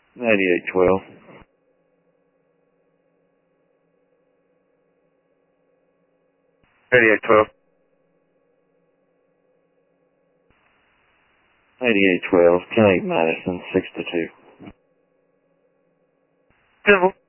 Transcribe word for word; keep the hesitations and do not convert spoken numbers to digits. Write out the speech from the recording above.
ninety-eight twelve. ninety-eight twelve. ninety-eight twelve. ten eight Madison, six to two. Civil.